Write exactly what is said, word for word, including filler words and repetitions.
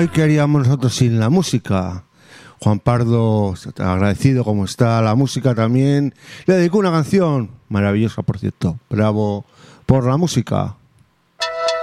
¿y qué haríamos nosotros sin la música? Juan Pardo, agradecido como está la música también, le dedicó una canción maravillosa, por cierto. Bravo por la música.